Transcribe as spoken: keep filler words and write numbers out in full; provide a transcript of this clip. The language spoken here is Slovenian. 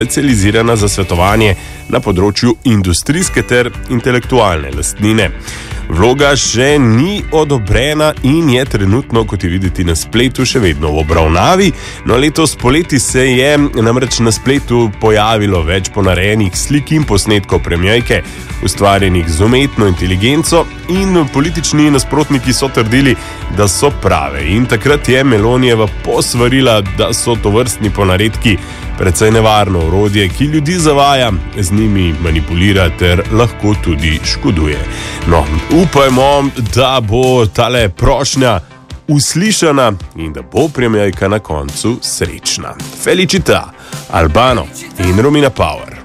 specializirana za svetovanje na področju industrijske ter intelektualne lastnine. Vloga še ni odobrena in je trenutno, kot je videti na spletu, še vedno v obravnavi. No, letos poleti se je namreč na spletu pojavilo več ponarejenih slik in posnetkov premierke, ustvarjenih z umetno inteligenco, in politični nasprotniki so trdili, da so prave. In takrat je Melonijeva posvarila, da so tovrstni ponaredki precej nevarno orodje, ki ljudi zavaja, z njimi manipulira ter lahko tudi škoduje. No, upajmo, da bo tale prošnja uslišana in da bo premierka na koncu srečna. Felicita, Albano in Romina Power.